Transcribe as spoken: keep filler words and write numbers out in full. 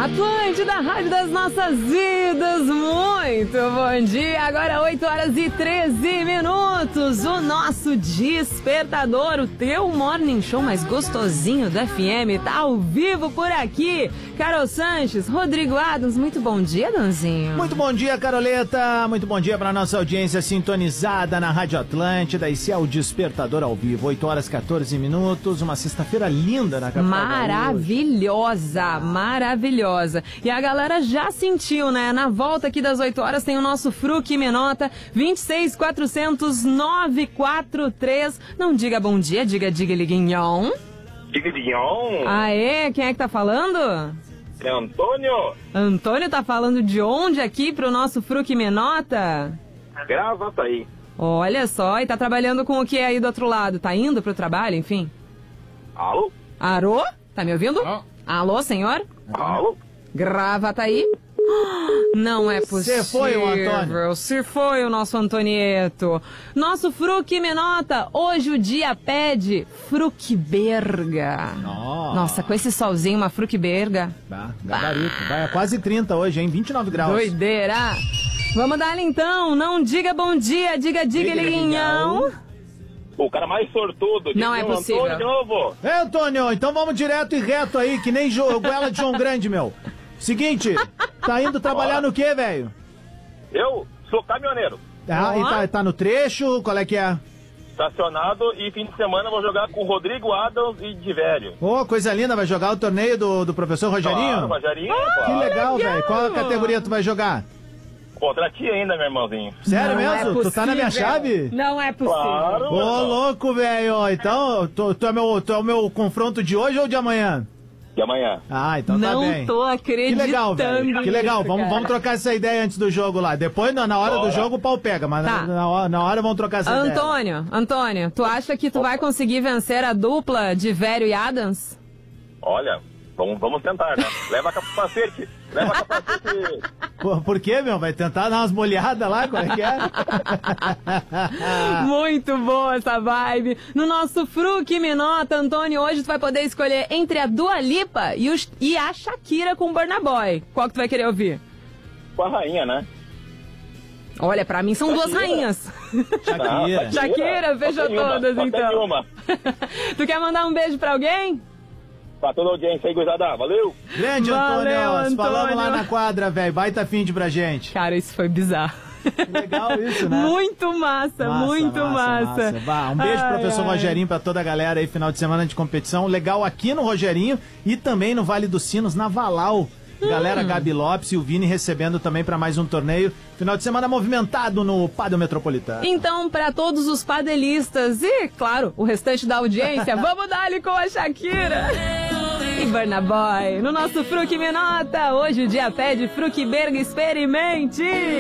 Atlântida, rádio das nossas vidas, muito bom dia, agora oito horas e treze minutos, o nosso despertador, o teu morning show mais gostosinho do F M, tá ao vivo por aqui, Carol Sanches, Rodrigo Adams, muito bom dia, Danzinho. Muito bom dia, Caroleta, muito bom dia pra nossa audiência sintonizada na Rádio Atlântida, esse é o despertador ao vivo, oito horas e quatorze minutos, uma sexta-feira linda na capital. Maravilhosa, maravilhosa. E a galera já sentiu, né? Na volta aqui das oito horas tem o nosso Fruc Menota vinte e seis quatrocentos, nove quatro três. Não diga bom dia, diga diga liguinhão. Diga liguinhão. Aê, quem é que tá falando? É Antônio. Antônio tá falando de onde aqui pro nosso Fruc Menota? Gravataí. Olha só, e tá trabalhando com o que aí do outro lado? Tá indo pro trabalho, enfim? Alô? Alô? Tá me ouvindo? Ah. Alô, senhor? Alô? Gravataí? Não é possível. Se foi o Antônio. Se foi o nosso Antonieto. Nosso Fruc Menota, hoje o dia pede Frucberga. Oh. Nossa, com esse solzinho, uma Frucberga. Bah, gabarito. Vai a quase trinta hoje, hein? vinte e nove graus. Doideira. Vamos dar então. Não diga bom dia, diga diga liguinhão. O cara mais sortudo. Não é possível. Antônio de novo. É, Antônio, então vamos direto e reto aí, que nem jo- goela de João Grande, meu. Seguinte, tá indo trabalhar no quê, velho? Eu sou caminhoneiro. Ah, Ó. e tá, tá no trecho, qual é que é? Estacionado e fim de semana vou jogar com o Rodrigo Adams e de velho. Ô, coisa linda, vai jogar o torneio do, do professor Rogerinho? Claro, Rogerinho, Que claro. legal, velho. Qual a categoria tu vai jogar? Contra ti ainda, meu irmãozinho. Sério Não mesmo? é Tu tá na minha possível. chave? Não é possível. Claro. Ô, meu irmão. louco, velho. Então, tu, tu, é meu, tu é o meu confronto de hoje ou de amanhã? E amanhã? Ah, então tá Não bem. tô Que acreditando. legal, velho. Que legal. nisso, Vamos, cara. vamos trocar essa ideia antes do jogo lá. Depois, na, na hora Bora. do jogo, o pau pega. Mas Tá. na, na hora, na hora vamos trocar essa ideia. Antônio, Antônio, tu acha que tu vai conseguir vencer a dupla de Velho e Adams? Olha, vamos, vamos tentar, né? Leva a capacete. Leva a capacete. Por, por quê, meu? Vai tentar dar umas molhadas lá? Como é que é? Muito boa essa vibe. No nosso Fruc Menota, Antônio, hoje tu vai poder escolher entre a Dua Lipa e, os, e a Shakira com o Burna Boy. Qual que tu vai querer ouvir? Com a rainha, né? Olha, pra mim são duas Shakira. rainhas. Shakira. Shakira, fecha Só tem uma, todas, só tem então. uma. Tu quer mandar um beijo pra alguém? Pra toda a audiência aí, gurizada. Valeu! Grande, Valeu, Antônio. Se falamos Antônio. lá na quadra, velho. Baita fim pra gente. Cara, isso foi bizarro. Que legal isso, né? Muito massa, Massa, muito massa. Bah, um beijo, Ai, professor ai. Rogerinho, pra toda a galera aí, final de semana de competição. Legal aqui no Rogerinho e também no Vale dos Sinos, na Valau. Galera, Gabi Lopes e o Vini recebendo também pra mais um torneio. Final de semana movimentado no Padel Metropolitano. Então, pra todos os padelistas e, claro, o restante da audiência, vamos dar ali com a Shakira e Burna Boy. No nosso Fruc Menota, hoje o dia pede Frucberga, experimente!